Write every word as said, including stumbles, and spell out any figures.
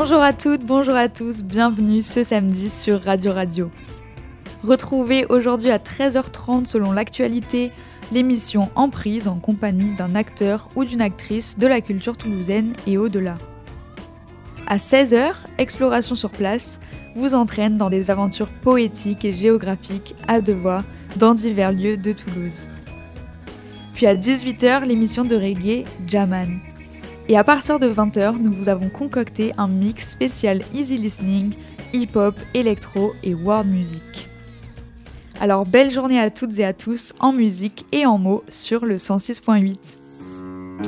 Bonjour à toutes, bonjour à tous, bienvenue ce samedi sur Radio Radio. Retrouvez aujourd'hui à treize heures trente selon l'actualité l'émission Emprise en compagnie d'un acteur ou d'une actrice de la culture toulousaine et au-delà. À seize heures, Exploration sur place vous entraîne dans des aventures poétiques et géographiques à deux voix dans divers lieux de Toulouse. Puis à dix-huit heures, l'émission de reggae Jaman. Et à partir de vingt heures, nous vous avons concocté un mix spécial easy listening, hip-hop, électro et world music. Alors belle journée à toutes et à tous en musique et en mots sur le cent six point huit.